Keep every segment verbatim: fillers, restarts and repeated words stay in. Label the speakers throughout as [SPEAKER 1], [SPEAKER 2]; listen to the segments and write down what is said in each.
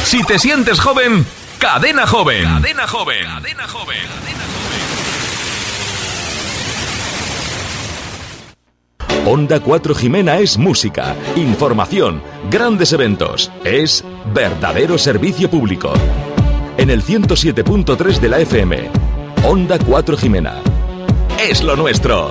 [SPEAKER 1] Si te sientes joven, Cadena Joven. Cadena Joven. Cadena Joven.
[SPEAKER 2] Onda cuatro Jimena es música, información, grandes eventos. Es verdadero servicio público. En el ciento siete punto tres de la F M. Onda cuatro Jimena. Es lo nuestro.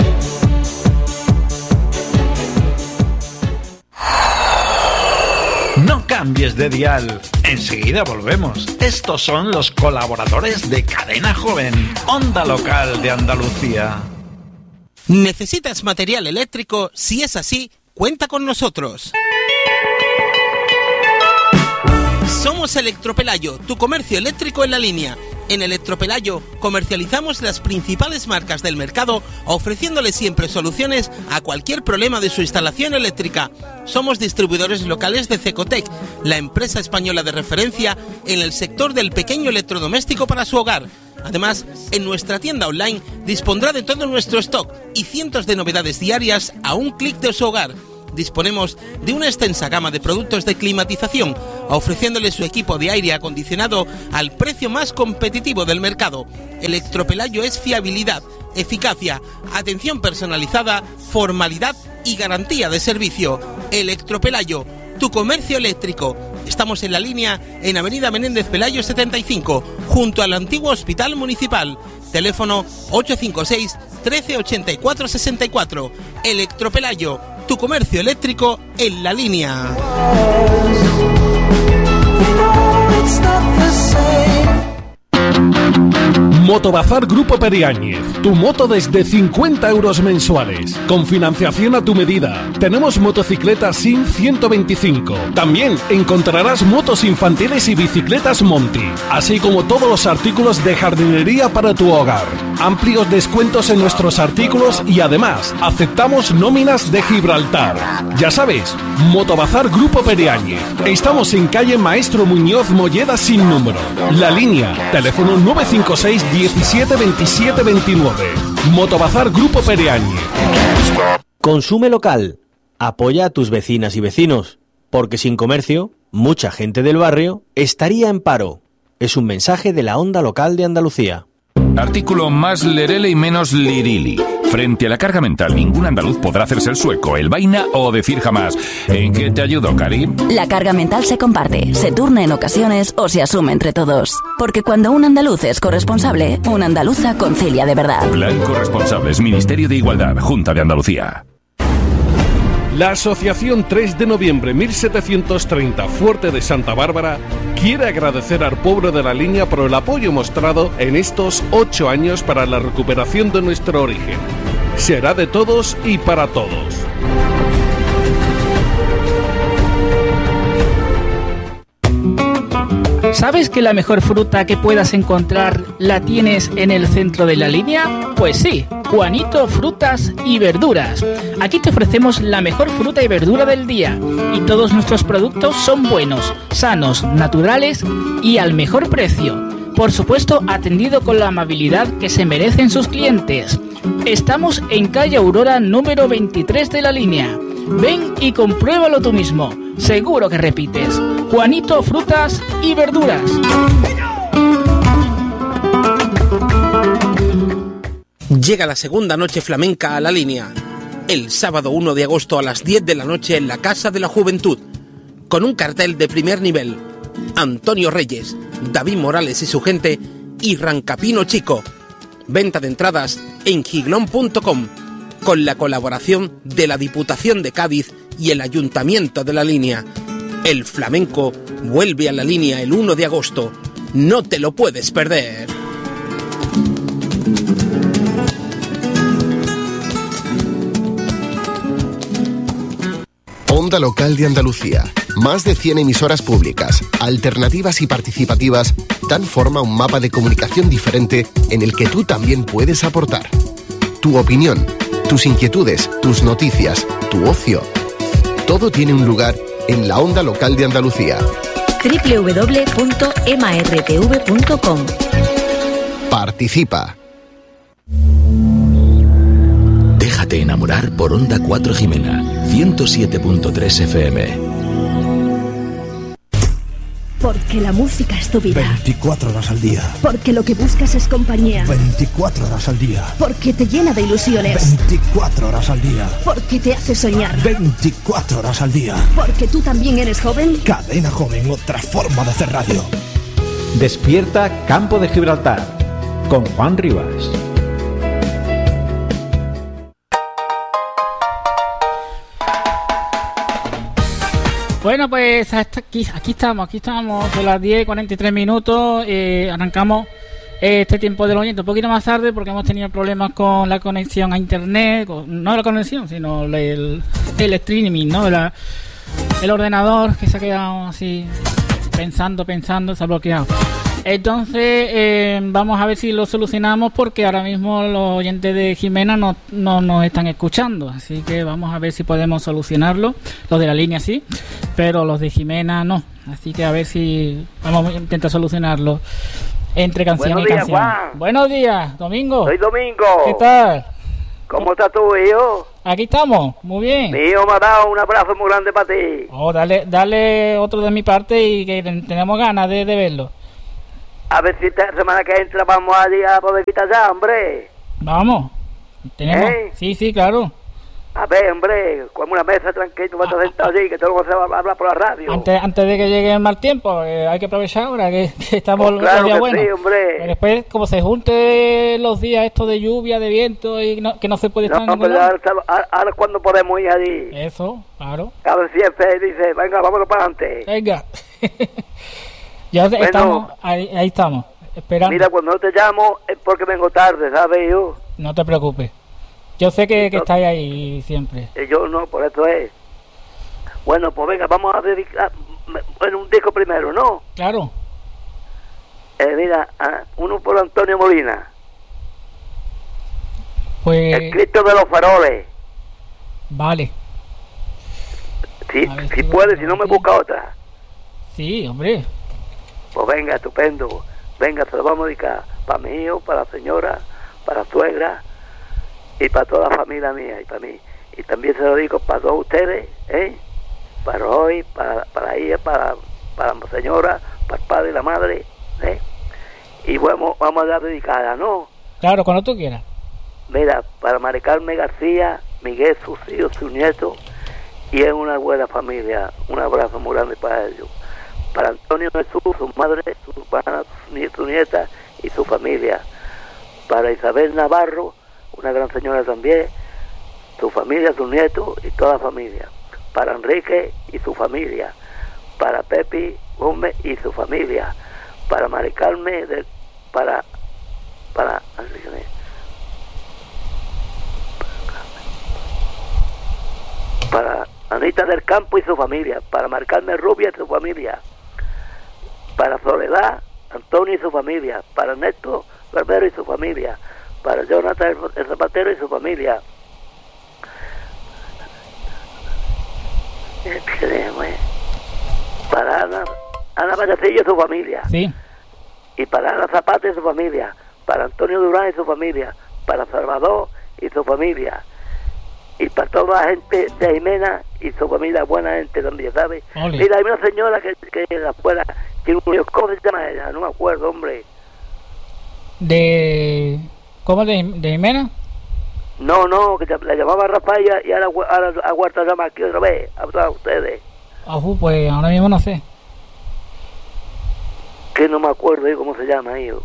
[SPEAKER 3] No cambies de dial. Enseguida volvemos. Estos son los colaboradores de Cadena Joven, Onda Local de Andalucía.
[SPEAKER 4] ¿Necesitas material eléctrico? Si es así, cuenta con nosotros. Somos Electropelayo, tu comercio eléctrico en la línea. En Electropelayo comercializamos las principales marcas del mercado, ofreciéndole siempre soluciones a cualquier problema de su instalación eléctrica. Somos distribuidores locales de Cecotec, la empresa española de referencia en el sector del pequeño electrodoméstico para su hogar. Además, en nuestra tienda online dispondrá de todo nuestro stock y cientos de novedades diarias a un clic de su hogar. Disponemos de una extensa gama de productos de climatización, ofreciéndole su equipo de aire acondicionado al precio más competitivo del mercado. Electropelayo es fiabilidad, eficacia, atención personalizada, formalidad y garantía de servicio. Electropelayo, tu comercio eléctrico. Estamos en la línea en Avenida Menéndez Pelayo setenta y cinco, junto al antiguo Hospital Municipal. Teléfono ocho cinco seis, trece ochenta y cuatro sesenta y cuatro. Electropelayo, tu comercio eléctrico en la línea.
[SPEAKER 5] Motobazar Grupo Periáñez, tu moto desde cincuenta euros mensuales, con financiación a tu medida. Tenemos motocicletas SIM ciento veinticinco. También encontrarás motos infantiles y bicicletas Monty, así como todos los artículos de jardinería para tu hogar. Amplios descuentos en nuestros artículos y además aceptamos nóminas de Gibraltar. Ya sabes, Motobazar Grupo Periáñez. Estamos en calle Maestro Muñoz Molleda sin número. La línea, teléfono nueve cinco seis, diecisiete veintisiete veintinueve. Motobazar Grupo Periáñez.
[SPEAKER 6] Consume local. Apoya a tus vecinas y vecinos, porque sin comercio, mucha gente del barrio estaría en paro. Es un mensaje de la Onda Local de Andalucía.
[SPEAKER 1] Artículo más lerele y menos lirili. Frente a la carga mental, ningún andaluz podrá hacerse el sueco, el vaina o decir jamás. ¿En qué te ayudo, Karim?
[SPEAKER 7] La carga mental se comparte, se turna en ocasiones o se asume entre todos. Porque cuando un andaluz es corresponsable, una andaluza concilia de verdad.
[SPEAKER 1] Plan Corresponsables, Ministerio de Igualdad, Junta de Andalucía.
[SPEAKER 5] La Asociación tres de noviembre mil setecientos treinta Fuerte de Santa Bárbara quiere agradecer al pueblo de la línea por el apoyo mostrado en estos ocho años para la recuperación de nuestro origen. Será de todos y para todos.
[SPEAKER 8] ¿Sabes que la mejor fruta que puedas encontrar la tienes en el centro de la línea? Pues sí, Juanito Frutas y Verduras. Aquí te ofrecemos la mejor fruta y verdura del día y todos nuestros productos son buenos, sanos, naturales y al mejor precio. Por supuesto, atendido con la amabilidad que se merecen sus clientes. Estamos en calle Aurora número veintitrés de la línea. Ven y compruébalo tú mismo. Seguro que repites. Juanito Frutas y Verduras.
[SPEAKER 4] Llega la segunda noche flamenca a la línea. El sábado uno de agosto a las diez de la noche en la Casa de la Juventud. Con un cartel de primer nivel. Antonio Reyes, David Morales y su gente y Rancapino Chico. Venta de entradas en giglón punto com. Con la colaboración de la Diputación de Cádiz y el Ayuntamiento de la Línea. El flamenco vuelve a la línea el uno de agosto. No te lo puedes perder.
[SPEAKER 9] Onda Local de Andalucía. Más de cien emisoras públicas, alternativas y participativas dan forma a un mapa de comunicación diferente en el que tú también puedes aportar. Tu opinión, tus inquietudes, tus noticias, tu ocio. Todo tiene un lugar en la Onda Local de Andalucía.
[SPEAKER 10] doble u doble u doble u punto m a r t v punto com.
[SPEAKER 9] Participa.
[SPEAKER 2] Déjate enamorar por Onda cuatro Jimena, ciento siete punto tres F M.
[SPEAKER 11] Porque la música es tu vida.
[SPEAKER 12] veinticuatro horas al día.
[SPEAKER 11] Porque lo que buscas es compañía.
[SPEAKER 12] veinticuatro horas al día.
[SPEAKER 11] Porque te llena de ilusiones.
[SPEAKER 12] veinticuatro horas al día.
[SPEAKER 11] Porque te hace soñar.
[SPEAKER 12] veinticuatro horas al día.
[SPEAKER 11] Porque tú también eres joven.
[SPEAKER 12] Cadena Joven, otra forma de hacer radio.
[SPEAKER 13] Despierta Campo de Gibraltar con Juan Rivas.
[SPEAKER 8] Bueno, pues hasta aquí, aquí estamos, aquí estamos, son las diez y cuarenta y tres minutos, eh, arrancamos este tiempo del oyente un poquito más tarde porque hemos tenido problemas con la conexión a internet, con, no la conexión, sino el, el streaming, ¿no? La, el ordenador que se ha quedado así pensando, pensando, se ha bloqueado. Entonces, eh, vamos a ver si lo solucionamos porque ahora mismo los oyentes de Jimena no, no nos están escuchando. Así que vamos a ver si podemos solucionarlo. Los de la línea sí, pero los de Jimena no. Así que a ver si vamos a intentar solucionarlo entre canción
[SPEAKER 14] Buenos
[SPEAKER 8] y
[SPEAKER 14] días,
[SPEAKER 8] canción.
[SPEAKER 14] Juan.
[SPEAKER 8] Buenos días, Domingo.
[SPEAKER 14] Soy Domingo.
[SPEAKER 8] ¿Qué tal?
[SPEAKER 14] ¿Cómo estás tú, hijo?
[SPEAKER 8] Aquí estamos, muy bien.
[SPEAKER 14] Mi hijo me ha dado un abrazo muy grande para ti.
[SPEAKER 8] Oh, dale, dale otro de mi parte y que tenemos ganas de, de verlo.
[SPEAKER 14] A ver si esta semana que entra vamos allí a poder quitar ya, hombre.
[SPEAKER 8] Vamos. Tenemos.
[SPEAKER 14] ¿Eh?
[SPEAKER 8] Sí, sí, claro.
[SPEAKER 14] A ver, hombre, como una mesa tranquilo, vas a estar sentado allí, que todo se va a hablar por la radio.
[SPEAKER 8] Antes, antes de que llegue el mal tiempo, eh, hay que aprovechar ahora que, que estamos
[SPEAKER 14] Pues claro
[SPEAKER 8] los días
[SPEAKER 14] que
[SPEAKER 8] buenos.
[SPEAKER 14] sí, hombre.
[SPEAKER 8] Pero después, como se junte los días estos de lluvia, de viento y no, que no se puede estar
[SPEAKER 14] No,
[SPEAKER 8] en ningún
[SPEAKER 14] pero
[SPEAKER 8] lado.
[SPEAKER 14] ahora, ahora, ahora cuando podemos ir allí.
[SPEAKER 8] Eso, claro.
[SPEAKER 14] A ver si este dice, venga, vámonos para adelante.
[SPEAKER 8] Venga. Ya
[SPEAKER 14] Bueno.
[SPEAKER 8] estamos, ahí, ahí estamos, esperando.
[SPEAKER 14] Mira, cuando no te llamo es porque vengo tarde, ¿sabes, hijo?
[SPEAKER 8] No te preocupes. Yo sé que, que estáis ahí siempre.
[SPEAKER 14] Y yo no, por eso es. Bueno, pues venga, vamos a dedicar bueno, un disco primero, ¿no?
[SPEAKER 8] Claro.
[SPEAKER 14] Eh, mira, ah, uno por Antonio Molina.
[SPEAKER 8] Pues...
[SPEAKER 14] El Cristo de los Faroles.
[SPEAKER 8] Vale.
[SPEAKER 14] Si, si puede, si no me busca otra.
[SPEAKER 8] Sí, hombre.
[SPEAKER 14] Pues venga, estupendo. Venga, se lo vamos a dedicar para mi hijo, para la señora, para la suegra y para toda la familia mía y para mí. Y también se lo digo para todos ustedes, ¿eh? Para hoy, para, para ella, para, para la señora, para el padre y la madre, ¿eh? Y vamos, vamos a dar dedicada, ¿no?
[SPEAKER 8] Claro, cuando tú quieras.
[SPEAKER 14] Mira, para Mari Carmen García, Miguel, sus hijos, sus nietos, y es una buena familia. Un abrazo muy grande para ellos. Para Antonio Jesús, su madre, su hermana, su nieta y su familia. Para Isabel Navarro, una gran señora también, su familia, sus nietos y toda la familia. Para Enrique y su familia. Para Pepi Gómez y su familia. Para Mari Carmen, de, para, para, para Anita del Campo y su familia. Para Mari Carmen Rubia y su familia. Para Soledad, Antonio y su familia. Para Ernesto Barbero y su familia. Para Jonathan el Zapatero y su familia. Para Ana, Ana Vallecillo y su familia.
[SPEAKER 8] Sí.
[SPEAKER 14] Y para Ana Zapata y su familia. Para Antonio Durán y su familia. Para Salvador y su familia. Y para toda la gente de Jimena y su familia, buena gente también, ¿sabes?
[SPEAKER 8] Ole.
[SPEAKER 14] Mira, hay una señora que, que afuera, que ¿cómo se llama ella? No me acuerdo, hombre.
[SPEAKER 8] De... ¿Cómo? ¿De, de Jimena?
[SPEAKER 14] No, no, que la llamaba Rafael y ahora, ahora a Huerta llama aquí otra vez, a todos ustedes.
[SPEAKER 8] Ajú, pues ahora mismo no sé.
[SPEAKER 14] Que no me acuerdo, ¿eh? ¿Cómo se llama, hijo?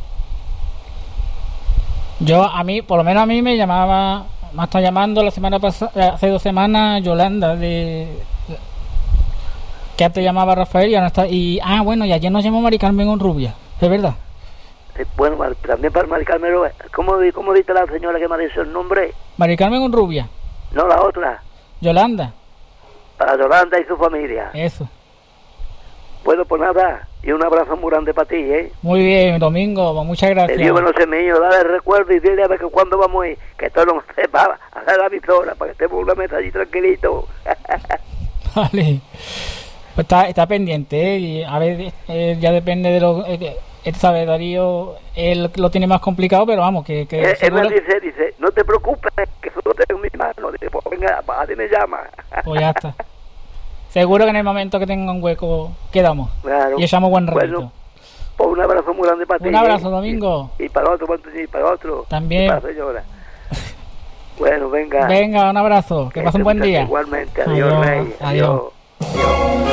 [SPEAKER 8] Yo, a mí, por lo menos a mí me llamaba... Me está llamando la semana pasada, hace dos semanas, Yolanda, de... Que antes llamaba Rafael y ahora está... Y, ah, bueno, y ayer nos llamó Mari Carmen Onrubia, es verdad.
[SPEAKER 14] Eh, bueno, también para Mari Carmen, ¿cómo, ¿cómo dice la señora que me ha dicho el nombre?
[SPEAKER 8] Mari Carmen Onrubia.
[SPEAKER 14] No, la otra.
[SPEAKER 8] Yolanda.
[SPEAKER 14] Para Yolanda y su familia.
[SPEAKER 8] Eso.
[SPEAKER 14] Bueno, pues nada, y un abrazo muy grande para ti, ¿eh?
[SPEAKER 8] Muy bien, Domingo, muchas gracias.
[SPEAKER 14] Que Dios me lo sé, mío, dale el recuerdo y dile a ver que cuándo vamos a ir, que esto no sepa, a hacer la emisora, para que estemos una mesa allí tranquilito.
[SPEAKER 8] Vale. Pues está, está pendiente, ¿eh? Y a ver, eh, ya depende de lo... Eh, él sabe, Darío, él lo tiene más complicado, pero vamos, que... que
[SPEAKER 14] él,
[SPEAKER 8] seguro...
[SPEAKER 14] él me dice, dice, no te preocupes, que eso lo tengo en mi mano. Dice, pues venga, a ti me llama.
[SPEAKER 8] Pues ya está. Seguro que en el momento que tenga un hueco quedamos.
[SPEAKER 14] Claro.
[SPEAKER 8] Y echamos buen ratito.
[SPEAKER 14] Bueno, pues un abrazo muy grande para ti.
[SPEAKER 8] Un abrazo, Domingo.
[SPEAKER 14] Y, y para otro, y para otro.
[SPEAKER 8] También.
[SPEAKER 14] Y para la señora. Bueno, venga.
[SPEAKER 8] Venga, un abrazo. Que pase un buen día.
[SPEAKER 14] Igualmente. Adiós,
[SPEAKER 8] adiós,
[SPEAKER 14] Rey.
[SPEAKER 8] Adiós.
[SPEAKER 14] Adiós.